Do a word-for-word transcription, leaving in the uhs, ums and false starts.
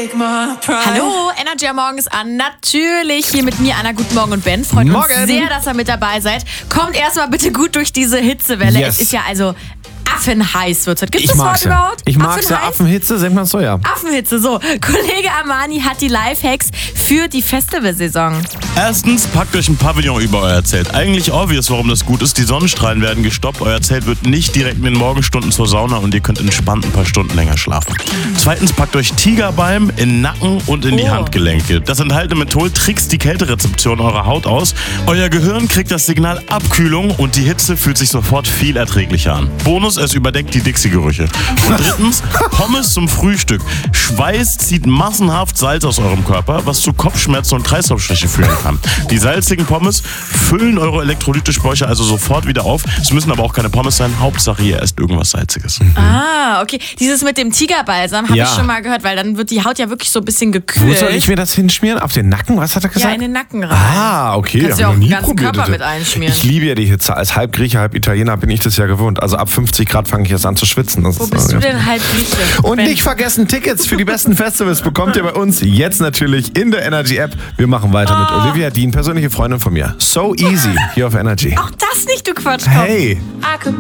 Hallo, Energy am Morgen ist an. Natürlich hier mit mir, Anna. Guten Morgen und Ben. Freut Morgen. uns sehr, dass ihr mit dabei seid. Kommt erstmal bitte gut durch diese Hitzewelle. Yes. Es ist ja also affenheiß wird es. Gibt es das Wort ja. überhaupt? Ich mag ja. Affenheiß? Affenhitze, sagt man so, ja. Affenhitze, so. Kollege Armani hat die Lifehacks für die Festivalsaison. Erstens, packt euch ein Pavillon über euer Zelt. Eigentlich obvious, warum das gut ist. Die Sonnenstrahlen werden gestoppt, euer Zelt wird nicht direkt in den Morgenstunden zur Sauna und ihr könnt entspannt ein paar Stunden länger schlafen. Zweitens, packt euch Tigerbalm in den Nacken und in die Oh. Handgelenke. Das enthaltene Menthol trickst die Kälterezeption eurer Haut aus. Euer Gehirn kriegt das Signal Abkühlung und die Hitze fühlt sich sofort viel erträglicher an. Bonus, es überdeckt die Dixie-Gerüche. Und drittens, Pommes zum Frühstück. Schweiß zieht massenhaft Salz aus eurem Körper, was zu Kopfschmerzen und Kreislaufschwäche führen kann. Die salzigen Pommes füllen eure Elektrolytespeicher also sofort wieder auf. Es müssen aber auch keine Pommes sein. Hauptsache, ihr esst irgendwas Salziges. Ah, okay. Dieses mit dem Tigerbalsam habe Ja. ich schon mal gehört, weil dann wird die Haut ja wirklich so ein bisschen gekühlt. Wo soll ich mir das hinschmieren? Auf den Nacken? Was hat er gesagt? Ja, in den Nacken rein. Ah, okay. Kannst du hab ja auch ich noch nie den ganzen probiert, Körper das. mit einschmieren. Ich liebe ja die Hitze. Als halb Grieche, halb Italiener bin ich das ja gewohnt. Also ab fünfzig Grad fange ich erst an zu schwitzen. Das Wo ist, bist äh, du denn halb Grieche? Und Ben? nicht vergessen, Tickets für die besten Festivals bekommt ihr bei uns jetzt natürlich in der Energy App. Wir machen weiter mit Olivia Dean, persönliche Freundin von mir. So easy hier auf Energy. Auch das nicht, du Quatschkopf. Hey.